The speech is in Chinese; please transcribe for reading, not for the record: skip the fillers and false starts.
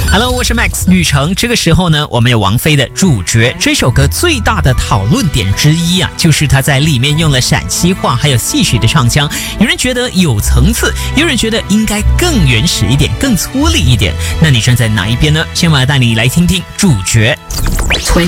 Hello， 我是 Max 雨成。这个时候呢，我们有王菲的《主角》这首歌最大的讨论点之一啊，就是她在里面用了陕西话还有戏曲的唱腔。有人觉得有层次，有人觉得应该更原始一点，更粗粝一点。那你站在哪一边呢？先我要带你来听听《主角》。